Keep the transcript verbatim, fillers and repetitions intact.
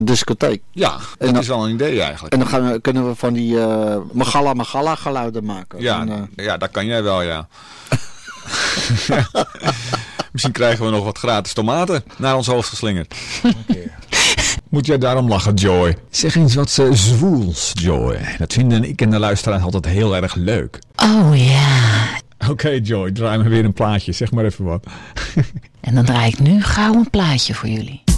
discotheek. Ja, dat dan, is wel een idee eigenlijk. En dan gaan we, kunnen we van die uh, Magalla Magalla geluiden maken. Ja, en, uh... ja, dat kan jij wel, ja. Misschien krijgen we nog wat gratis tomaten naar ons hoofd geslingerd. Okay. Moet jij daarom lachen, Joy? Zeg eens wat uh, zwoels, Joy. Dat vinden ik en de luisteraars altijd heel erg leuk. Oh ja. Oké, okay, Joy, draai me weer een plaatje. Zeg maar even wat. En dan draai ik nu gauw een plaatje voor jullie.